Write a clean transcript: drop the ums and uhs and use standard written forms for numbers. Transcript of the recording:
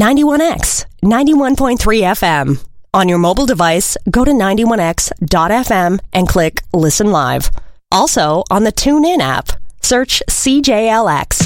91X, 91.3 FM. On your mobile device, go to 91x.fm and click Listen Live. Also, on the TuneIn app, search CJLX.